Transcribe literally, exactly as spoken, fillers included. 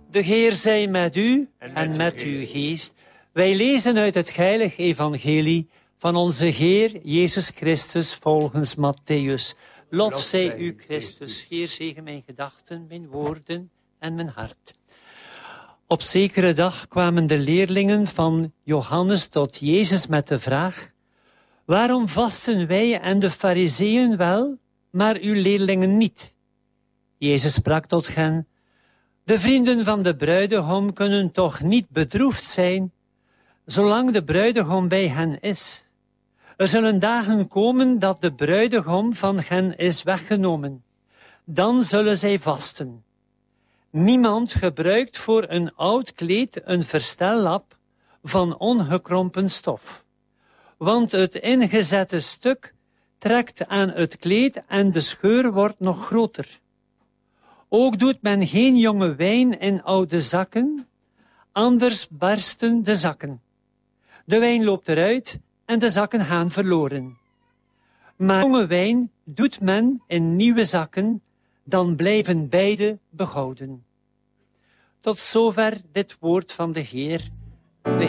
De Heer zij met u En met en uw met geest. uw geest. Wij lezen uit het heilig evangelie van onze Heer Jezus Christus volgens Matthäus. Lof zij u, Christus. Heer, zegen mijn gedachten, mijn woorden en mijn hart. Op zekere dag kwamen de leerlingen van Johannes tot Jezus met de vraag: waarom vasten wij en de Farizeeën wel, maar uw leerlingen niet? Jezus sprak tot hen: de vrienden van de bruidegom kunnen toch niet bedroefd zijn, zolang de bruidegom bij hen is. Er zullen dagen komen dat de bruidegom van hen is weggenomen. Dan zullen zij vasten. Niemand gebruikt voor een oud kleed een verstellap van ongekrompen stof. Want het ingezette stuk trekt aan het kleed en de scheur wordt nog groter. Ook doet men geen jonge wijn in oude zakken, anders barsten de zakken. De wijn loopt eruit en de zakken gaan verloren. Maar jonge wijn doet men in nieuwe zakken, dan blijven beide behouden. Tot zover dit woord van de Heer.